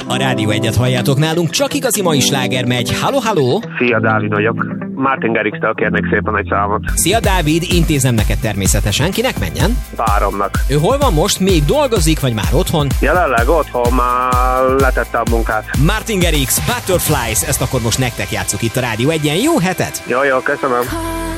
A Rádió Egyet halljátok nálunk, csak igazi mai sláger megy. Halló, halló! Szia, Dávid vagyok. Martin Garrix-től kérnék szépen egy számot. Szia Dávid, intézem neked természetesen. Kinek menjen? Páromnak. Ő hol van most? Még dolgozik, vagy már otthon? Jelenleg otthon, már letette a munkát. Martin Garrix, Butterflies, ezt akkor most nektek játsszuk itt a Rádió Egyen. Jó hetet! Jó, köszönöm.